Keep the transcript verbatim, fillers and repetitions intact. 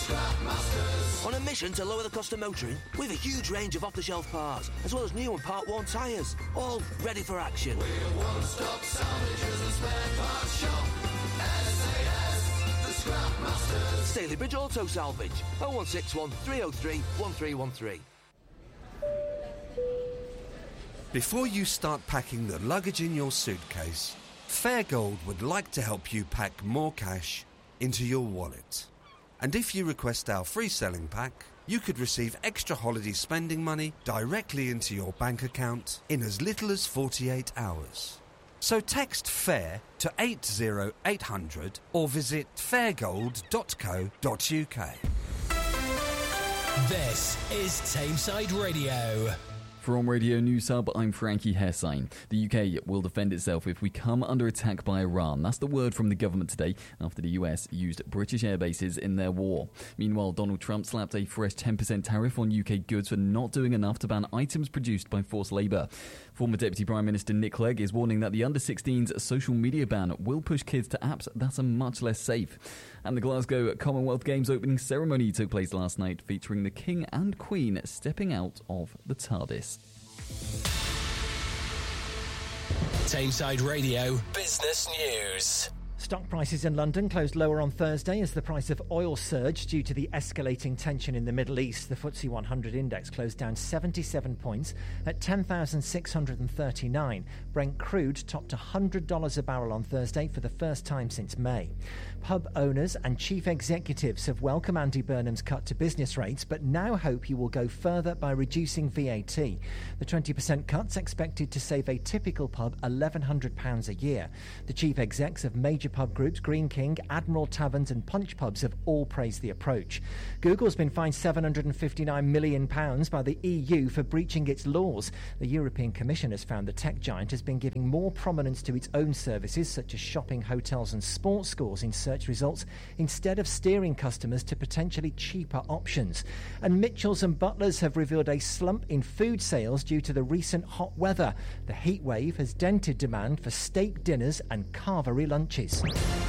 On a mission to lower the cost of motoring, we've a huge range of off-the-shelf parts, as well as new and part-worn tyres, all ready for action. We're one-stop salvages and spare parts shop. S A S, the Scrap Masters. Stalybridge Auto Salvage, oh one six one, three oh three, one three one three. Before you start packing the luggage in your suitcase, Fairgold would like to help you pack more cash into your wallet. And if you request our free selling pack, you could receive extra holiday spending money directly into your bank account in as little as forty-eight hours. So text FAIR to eight oh eight hundred or visit fairgold dot co dot uk. This is Tameside Radio. From Radio News Hub, I'm Frankie Hessine. The U K will defend itself if we come under attack by Iran. That's the word from the government today after the U S used British air bases in their war. Meanwhile, Donald Trump slapped a fresh ten percent tariff on U K goods for not doing enough to ban items produced by forced labour. Former Deputy Prime Minister Nick Clegg is warning that the under sixteens social media ban will push kids to apps that are much less safe. And the Glasgow Commonwealth Games opening ceremony took place last night, featuring the King and Queen stepping out of the TARDIS. Tameside Radio Business News. Stock prices in London closed lower on Thursday as the price of oil surged due to the escalating tension in the Middle East. The F T S E one hundred index closed down seventy-seven points at ten thousand six hundred thirty-nine. Brent crude topped one hundred dollars a barrel on Thursday for the first time since May. Pub owners and chief executives have welcomed Andy Burnham's cut to business rates, but now hope he will go further by reducing V A T. The twenty percent cut's expected to save a typical pub eleven hundred pounds a year. The chief execs of major pub groups Green King, Admiral Taverns and Punch Pubs have all praised the approach. Google's been fined seven hundred fifty-nine million pounds by the E U for breaching its laws. The European Commission has found the tech giant has been giving more prominence to its own services such as shopping, hotels and sports scores in search results instead of steering customers to potentially cheaper options. And Mitchells and Butlers have revealed a slump in food sales due to the recent hot weather. The heat wave has dented demand for steak dinners and carvery lunches.